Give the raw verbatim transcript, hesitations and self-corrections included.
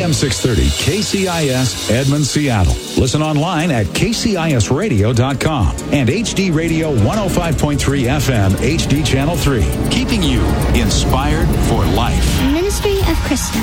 M six thirty K C I S Edmond, Seattle. Listen online at K C I S radio dot com and H D Radio one oh five point three F M H D Channel three. Keeping you inspired for life. Ministry of Krista.